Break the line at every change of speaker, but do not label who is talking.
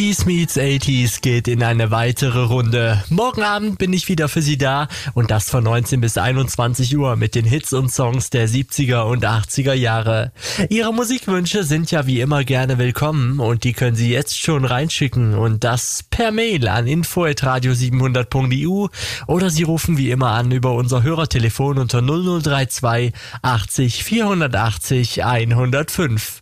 90s meets 80s geht in eine weitere Runde. Morgen Abend bin ich wieder für Sie da und das von 19 bis 21 Uhr mit den Hits und Songs der 70er und 80er Jahre. Ihre Musikwünsche sind ja wie immer gerne willkommen und die können Sie jetzt schon reinschicken und das per Mail an info@radio700.eu oder Sie rufen wie immer an über unser Hörertelefon unter 0032 80 480 105.